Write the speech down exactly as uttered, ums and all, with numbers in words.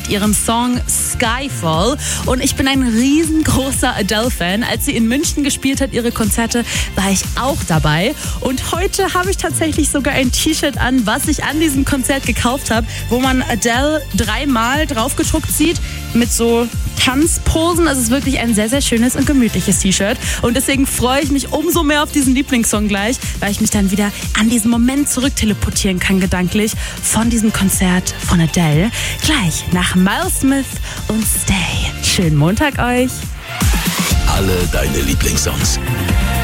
mit ihrem Song Skyfall. Und ich bin ein riesengroßer Adele-Fan. Als sie in München gespielt hat, ihre Konzerte, war ich auch dabei. Und heute habe ich tatsächlich sogar ein T-Shirt an, was ich an diesem Konzert gekauft habe, wo man Adele dreimal draufgedruckt sieht mit so Tanzposen. Es ist wirklich ein sehr, sehr schönes und gemütliches T-Shirt. Und deswegen freue ich mich umso mehr auf diesen Lieblingssong gleich, weil ich mich dann wieder an diesen Moment zurückteleportieren kann, gedanklich, von diesem Konzert von Adele. Gleich nach Miles Smith und Stay. Schönen Montag euch. Alle deine Lieblingssongs.